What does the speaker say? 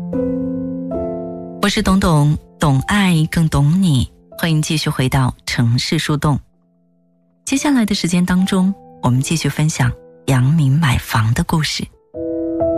我是懂懂，懂爱更懂你，欢迎继续回到城市树洞。接下来的时间当中，我们继续分享杨明买房的故事。